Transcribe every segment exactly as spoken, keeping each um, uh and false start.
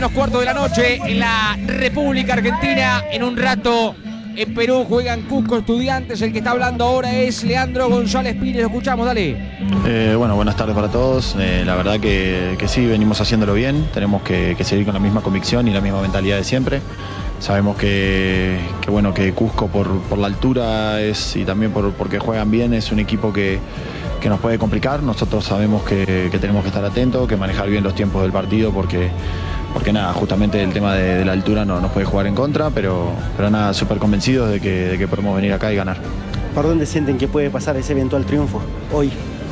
Los cuartos de la noche en la República Argentina. En un rato en Perú juegan Cusco Estudiantes. El que está hablando ahora es Leandro González Pires. Lo escuchamos, dale. Eh, bueno, buenas tardes para todos. Eh, la verdad que, que sí, venimos haciéndolo bien. Tenemos que, que seguir con la misma convicción y la misma mentalidad de siempre. Sabemos que, que, bueno, que Cusco por, por la altura es, y también por, porque juegan bien, es un equipo que, que nos puede complicar. Nosotros sabemos que, que tenemos que estar atentos, que manejar bien los tiempos del partido porque... Porque nada, justamente el tema de, de la altura no nos puede jugar en contra, pero, pero nada, súper convencidos de que, de que podemos venir acá y ganar. ¿Por dónde sienten que puede pasar ese eventual triunfo hoy?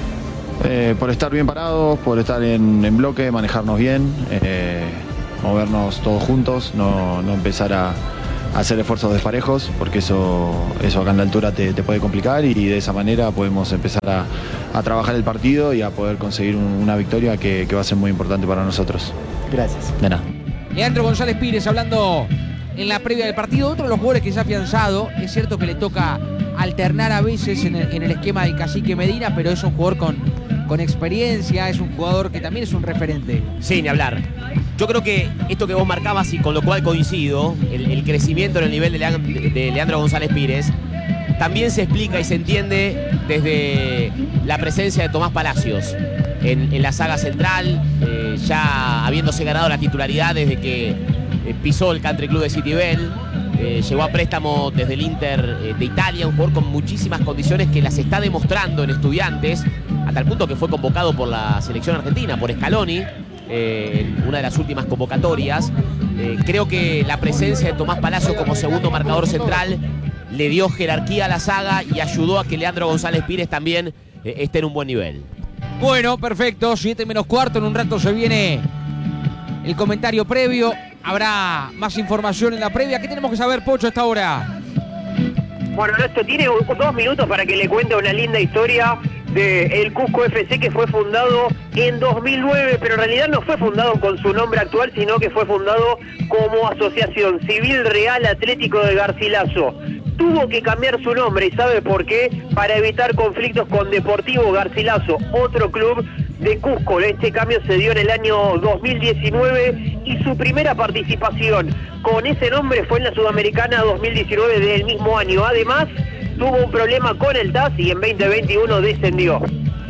Eh, por estar bien parados, por estar en, en bloque, manejarnos bien, eh, movernos todos juntos, no, no empezar a, a hacer esfuerzos desparejos, porque eso, eso acá en la altura te, te puede complicar y de esa manera podemos empezar a, a trabajar el partido y a poder conseguir un, una victoria que, que va a ser muy importante para nosotros. Gracias. De nada. Leandro González Pires hablando en la previa del partido. Otro de los jugadores que se ha afianzado. Es cierto que le toca alternar a veces en el, en el esquema del Cacique Medina, pero es un jugador con, con experiencia, es un jugador que también es un referente. Sí, ni hablar. Yo creo que esto que vos marcabas y con lo cual coincido, el, el crecimiento en el nivel de Leandro, de Leandro González Pires, también se explica y se entiende desde la presencia de Tomás Palacios en, en la saga central, eh, ya habiéndose ganado la titularidad desde que eh, pisó el Country Club de Citibel, eh, llegó a préstamo desde el Inter eh, de Italia, un jugador con muchísimas condiciones que las está demostrando en Estudiantes, a tal punto que fue convocado por la selección argentina, por Scaloni, eh, en una de las últimas convocatorias. Eh, creo que la presencia de Tomás Palacios como segundo marcador central le dio jerarquía a la saga y ayudó a que Leandro González Pires también eh, esté en un buen nivel. Bueno, perfecto, siete menos cuarto, en un rato se viene el comentario previo, habrá más información en la previa. ¿Qué tenemos que saber, Pocho, a esta hora? Bueno, esto tiene dos minutos para que le cuente una linda historia del Cusco F C, que fue fundado en dos mil nueve, pero en realidad no fue fundado con su nombre actual, sino que fue fundado como Asociación Civil Real Atlético de Garcilaso. Tuvo que cambiar su nombre, ¿y sabe por qué? Para evitar conflictos con Deportivo Garcilaso, otro club de Cusco. Este cambio se dio en el año dos mil diecinueve y su primera participación con ese nombre fue en la Sudamericana dos mil diecinueve del mismo año. Además, tuvo un problema con el T A S y en veinte veintiuno descendió.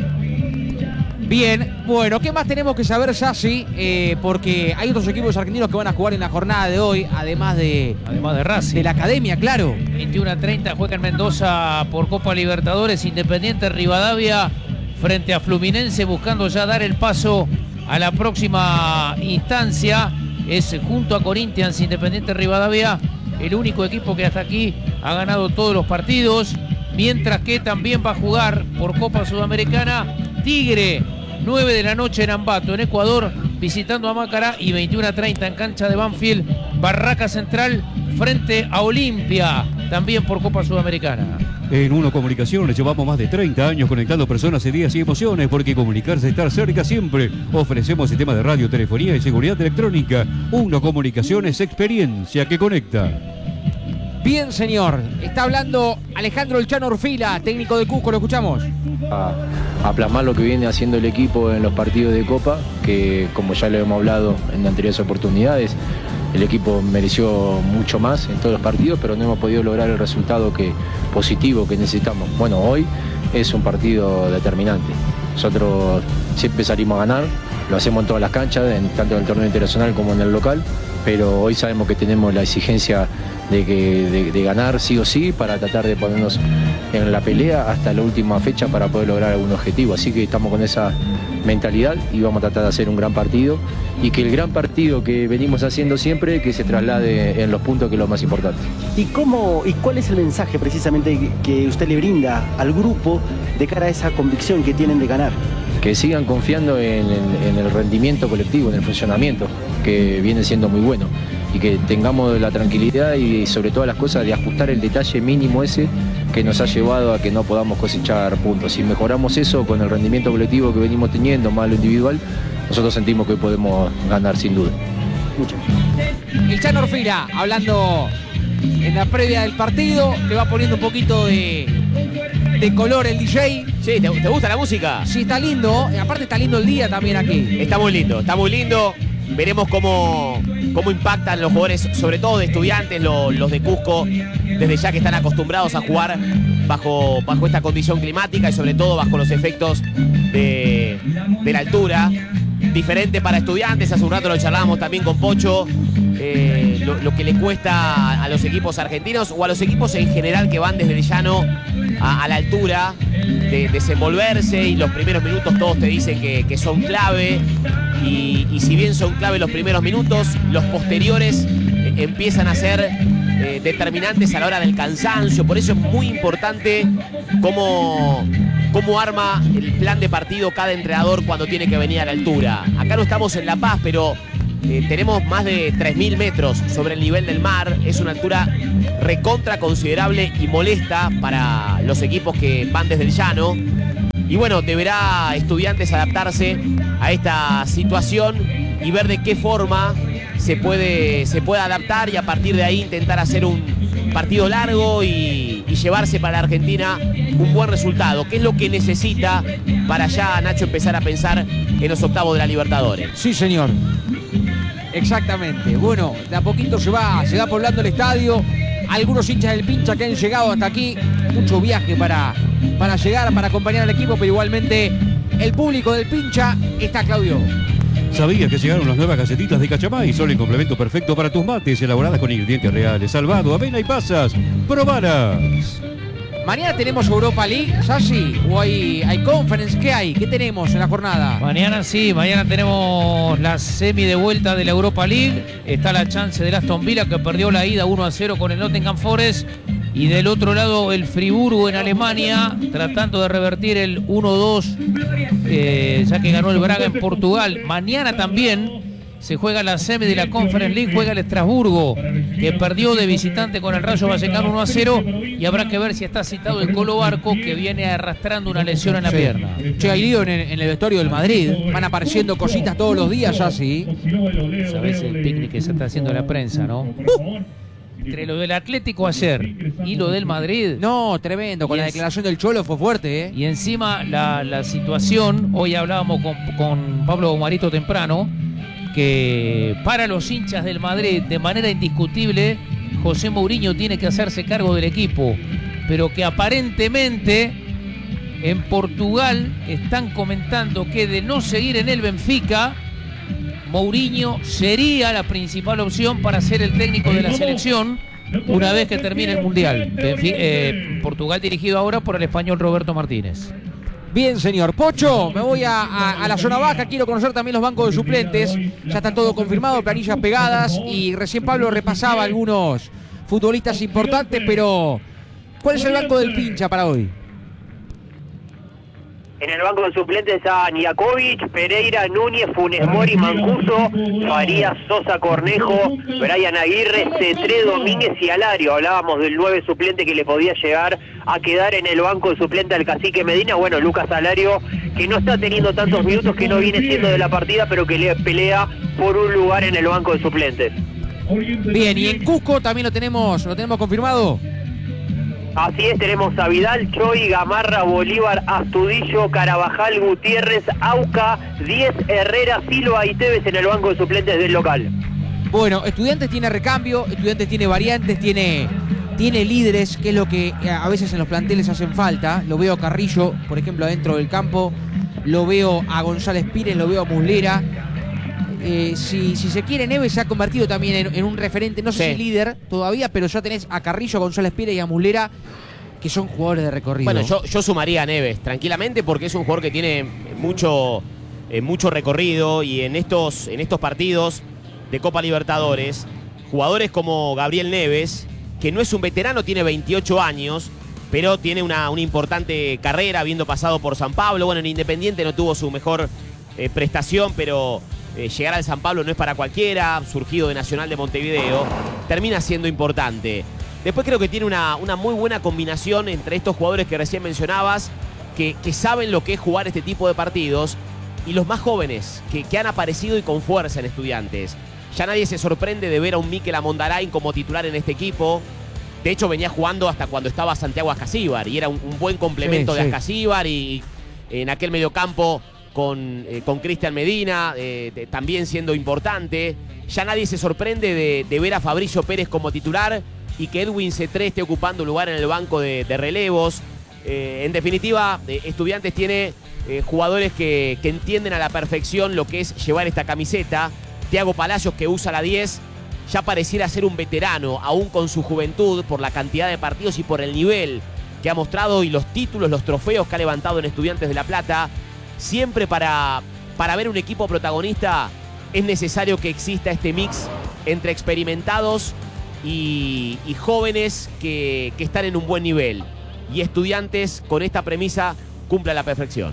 Bien, bueno, ¿qué más tenemos que saber, Sassi? Eh, porque hay otros equipos argentinos que van a jugar en la jornada de hoy, además de, además de Racing. De la Academia, claro. veintiuno a treinta juega en Mendoza por Copa Libertadores, Independiente Rivadavia frente a Fluminense, buscando ya dar el paso a la próxima instancia. Es junto a Corinthians, Independiente Rivadavia, el único equipo que hasta aquí ha ganado todos los partidos, mientras que también va a jugar por Copa Sudamericana Tigre, nueve de la noche en Ambato, en Ecuador, visitando a Macará, y veintiuno a treinta en cancha de Banfield, Barraca Central frente a Olimpia, también por Copa Sudamericana. En Uno Comunicaciones llevamos más de treinta años conectando personas, ideas y emociones, porque comunicarse es estar cerca siempre. Ofrecemos sistemas de radio, telefonía y seguridad electrónica. Uno Comunicaciones, experiencia que conecta. Bien, señor. Está hablando Alejandro El Chano Orfila, técnico de Cusco, lo escuchamos. A, a plasmar lo que viene haciendo el equipo en los partidos de Copa, que como ya lo hemos hablado en anteriores oportunidades, el equipo mereció mucho más en todos los partidos, pero no hemos podido lograr el resultado que, positivo que necesitamos. Bueno, hoy es un partido determinante. Nosotros siempre salimos a ganar, lo hacemos en todas las canchas, en, tanto en el torneo internacional como en el local, pero hoy sabemos que tenemos la exigencia de, que, de, de ganar sí o sí para tratar de ponernos en la pelea hasta la última fecha para poder lograr algún objetivo. Así que estamos con esa mentalidad y vamos a tratar de hacer un gran partido y que el gran partido que venimos haciendo siempre que se traslade en los puntos, que es lo más importante. ¿Y cómo y cuál es el mensaje precisamente que usted le brinda al grupo de cara a esa convicción que tienen de ganar? Que sigan confiando en, en, en el rendimiento colectivo, en el funcionamiento, que viene siendo muy bueno, y que tengamos la tranquilidad y sobre todas las cosas de ajustar el detalle mínimo ese que nos ha llevado a que no podamos cosechar puntos. Si mejoramos eso con el rendimiento colectivo que venimos teniendo, más lo individual, nosotros sentimos que podemos ganar sin duda. Muchas. El Chano Orfila hablando en la previa del partido, le va poniendo un poquito de, de color el D J. Sí, ¿te, te gusta la música? Sí, está lindo, aparte está lindo el día también aquí. Está muy lindo, está muy lindo. veremos cómo, cómo impactan los jugadores, sobre todo de Estudiantes, lo, los de Cusco, desde ya que están acostumbrados a jugar bajo, bajo esta condición climática y sobre todo bajo los efectos de, de la altura. Diferente para Estudiantes, hace un rato lo charlábamos también con Pocho, eh, lo, lo que le cuesta a los equipos argentinos o a los equipos en general que van desde el llano a, a la altura, de desenvolverse, y los primeros minutos todos te dicen que, que son clave, y, y si bien son clave los primeros minutos, los posteriores eh, empiezan a ser eh, determinantes a la hora del cansancio. Por eso es muy importante cómo... cómo arma el plan de partido cada entrenador cuando tiene que venir a la altura. Acá no estamos en La Paz, pero eh, tenemos más de tres mil metros sobre el nivel del mar. Es una altura recontra considerable y molesta para los equipos que van desde el llano. Y bueno, deberá Estudiantes adaptarse a esta situación y ver de qué forma se puede, se puede adaptar, y a partir de ahí intentar hacer un partido largo y, y llevarse para la Argentina un buen resultado, que es lo que necesita para ya Nacho empezar a pensar en los octavos de la Libertadores. Sí, señor. Exactamente. Bueno, de a poquito se va, se va poblando el estadio. Algunos hinchas del Pincha que han llegado hasta aquí. Mucho viaje para, para llegar, para acompañar al equipo, pero igualmente el público del Pincha está, Claudio. ¿Sabías que llegaron las nuevas galletitas de Cachamay? Son el complemento perfecto para tus mates, elaboradas con ingredientes reales, salvado, avena y pasas. ¡Probalas! Mañana tenemos Europa League, Sassi, o hay, hay Conference. ¿Qué hay? ¿Qué tenemos en la jornada? Mañana sí, mañana tenemos la semi de vuelta de la Europa League. Está la chance del Aston Villa, que perdió la ida uno a cero con el Nottingham Forest. Y del otro lado el Friburgo en Alemania, tratando de revertir el uno dos, eh, ya que ganó el Braga en Portugal. Mañana también se juega la semi de la Conference League, juega el Estrasburgo, que perdió de visitante con el Rayo Vallecano uno a cero, y habrá que ver si está citado el Colo Barco, que viene arrastrando una lesión en la sí. pierna. Che, hay lío en el, en el vestuario del Madrid, van apareciendo cositas todos los días, Sassi. Sabés el picnic que se está haciendo la prensa, ¿no? Uh. Entre lo del Atlético ayer y lo del Madrid. No, tremendo. Con la declaración del Cholo fue fuerte, ¿eh? Y encima la, la situación, hoy hablábamos con, con Pablo Marito temprano, que para los hinchas del Madrid, de manera indiscutible, José Mourinho tiene que hacerse cargo del equipo. Pero que aparentemente en Portugal están comentando que de no seguir en el Benfica, Mourinho sería la principal opción para ser el técnico de la selección una vez que termine el Mundial. Eh, Portugal dirigido ahora por el español Roberto Martínez. Bien, señor. Pocho, me voy a, a, a la zona baja. Quiero conocer también los bancos de suplentes. Ya está todo confirmado, planillas pegadas. Y recién Pablo repasaba algunos futbolistas importantes, pero ¿cuál es el banco del Pincha para hoy? En el banco de suplentes está Niakovic, Pereira, Núñez, Funes Mori, Mancuso, Farías, Sosa, Cornejo, Brian Aguirre, Cetré, Domínguez y Alario. Hablábamos del nueve suplente que le podía llegar a quedar en el banco de suplente al Cacique Medina. Bueno, Lucas Alario, que no está teniendo tantos minutos, que no viene siendo de la partida, pero que le pelea por un lugar en el banco de suplentes. Bien, y en Cusco también lo tenemos, lo tenemos confirmado. Así es, tenemos a Vidal, Choi, Gamarra, Bolívar, Astudillo, Carabajal, Gutiérrez, Auca, Díez, Herrera, Silva y Tevez en el banco de suplentes del local. Bueno, Estudiantes tiene recambio, Estudiantes tiene variantes, tiene, tiene líderes, que es lo que a veces en los planteles hacen falta. Lo veo a Carrillo, por ejemplo, adentro del campo. Lo veo a González Pires, lo veo a Muslera. Eh, si, si se quiere, Neves se ha convertido también en, en un referente, no sé sí. si líder todavía, pero ya tenés a Carrillo, a González Pires y a Muslera, que son jugadores de recorrido. Bueno, yo, yo sumaría a Neves tranquilamente, porque es un jugador que tiene mucho, eh, mucho recorrido, y en estos, en estos partidos de Copa Libertadores, jugadores como Gabriel Neves, que no es un veterano, tiene veintiocho años, pero tiene una, una importante carrera, habiendo pasado por San Pablo. Bueno, en Independiente no tuvo su mejor eh, prestación, pero Eh, llegar al San Pablo no es para cualquiera, surgido de Nacional de Montevideo, termina siendo importante. Después creo que tiene una, una muy buena combinación entre estos jugadores que recién mencionabas, que, que saben lo que es jugar este tipo de partidos, y los más jóvenes, que, que han aparecido y con fuerza en Estudiantes. Ya nadie se sorprende de ver a un Mikel Amondarain como titular en este equipo. De hecho, venía jugando hasta cuando estaba Santiago Ascasíbar, y era un, un buen complemento sí, de sí. Ascasíbar, y en aquel mediocampo con eh, con Cristian Medina, eh, de, también siendo importante. Ya nadie se sorprende de, de ver a Fabricio Pérez como titular y que Edwin Cetré esté ocupando lugar en el banco de, de relevos. Eh, en definitiva, eh, Estudiantes tiene eh, jugadores que, que entienden a la perfección lo que es llevar esta camiseta. Thiago Palacios, que usa la diez, ya pareciera ser un veterano, aún con su juventud, por la cantidad de partidos y por el nivel que ha mostrado y los títulos, los trofeos que ha levantado en Estudiantes de La Plata. Siempre para, para ver un equipo protagonista es necesario que exista este mix entre experimentados y, y jóvenes que, que están en un buen nivel. Y Estudiantes, con esta premisa, cumple a la perfección.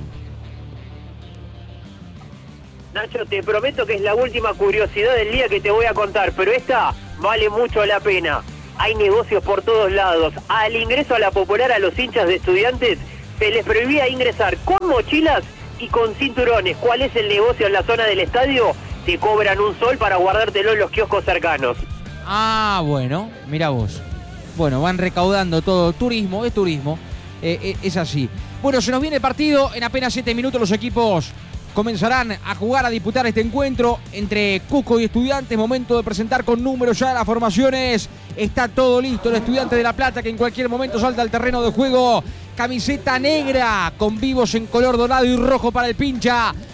Nacho, te prometo que es la última curiosidad del día que te voy a contar, pero esta vale mucho la pena. Hay negocios por todos lados. Al ingreso a la Popular, a los hinchas de Estudiantes se les prohibía ingresar con mochilas y con cinturones. ¿Cuál es el negocio en la zona del estadio? Te cobran un sol para guardártelo en los kioscos cercanos. Ah, bueno, mira vos. Bueno, van recaudando todo. Turismo, es turismo. Eh, eh, es así. Bueno, se nos viene el partido. En apenas siete minutos los equipos comenzarán a jugar, a disputar este encuentro entre Cusco y Estudiantes. Momento de presentar con números ya las formaciones. Está todo listo. El Estudiante de La Plata, que en cualquier momento salta al terreno de juego. Camiseta negra con vivos en color dorado y rojo para el pincha.